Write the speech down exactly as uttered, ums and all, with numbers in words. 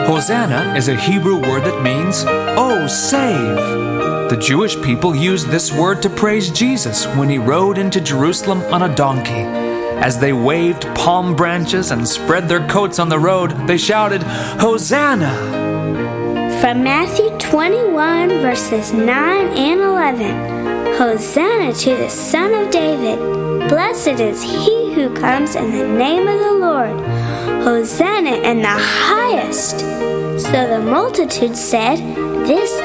Hosanna is a Hebrew word that means, "Oh, save." The Jewish people used this word to praise Jesus when he rode into Jerusalem on a donkey. As they waved palm branches and spread their coats on the road, they shouted, "Hosanna!" From Matthew twenty-one, verses nine and eleven. Hosanna to the Son of David. Blessed is he who comes in the name of the Lord. Hosanna in the highest. So the multitude said, "This